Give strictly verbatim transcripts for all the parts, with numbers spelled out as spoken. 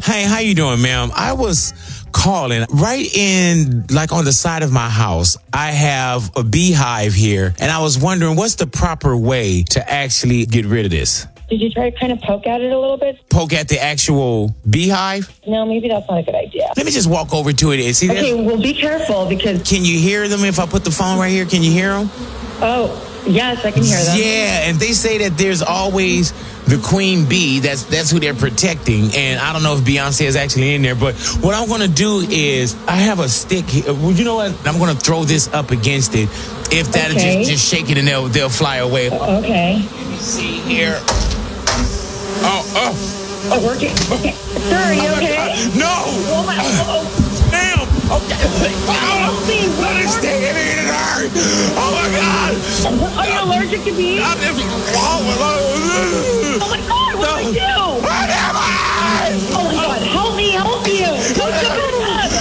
Hey, how you doing, ma'am? I was calling right in, like on the side of my house. I have a beehive here, and I was wondering what's the proper way to actually get rid of this? Did you try to kind of poke at it a little bit? Poke at the actual beehive? No, maybe that's not a good idea. Let me just walk over to it and see. Okay, well, be careful because... Can you hear them if I put the phone right here? Can you hear them? Oh, yes, I can hear them. Yeah, and they say that there's always the queen bee. That's that's who they're protecting. And I don't know if Beyonce is actually in there, but what I'm going to do is I have a stick here. Well, you know what? I'm going to throw this up against it. If that'll Okay. just, just shake it and they'll, they'll fly away. Okay. Let me see here. Oh, oh. Oh, working. Okay. Sir, are you Oh, my okay? God. No! Oh, my... Oh, Damn! Okay. Oh, please, let it stick in it hurt. Oh, my God! are you allergic to bees? I'm just, oh, Oh, my God, what do I do? Oh, my God, help me, help you. Go to the bed.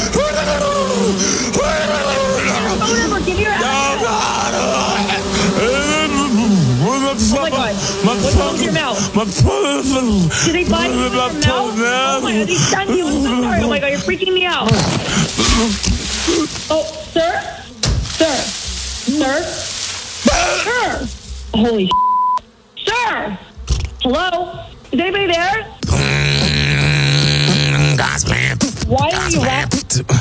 Phone number, give your address. Oh, my God. What's wrong with your mouth? My phone. Did they bite you in your mouth? Oh, my God, they stung you. I'm so sorry. Oh, my God, you're freaking me out. Oh, sir? Sir? Sir? Sir? Holy sh**. Sir! Hello? Is anybody there? God's man. Why are you laughing?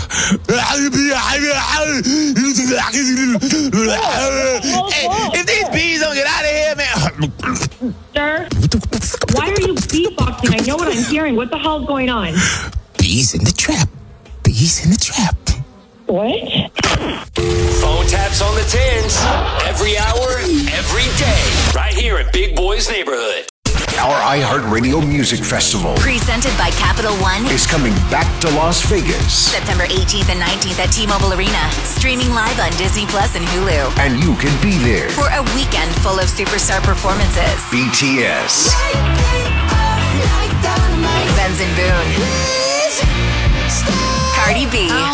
Hey, if these bees don't get out of here, man. Sir? Why are you beatboxing? I know what I'm hearing. What the hell's going on? Bees in the trap. Bees in the trap. What? Phone taps on the tins. Every hour, every day. Right here in Big Boy's neighborhood. Our iHeartRadio Music Festival Presented by Capital One. is coming back to Las Vegas, September eighteenth and nineteenth at T-Mobile Arena. Streaming live on Disney Plus and Hulu. and you can be there. For a weekend full of superstar performances. B T S, Benson Boone. Cardi B.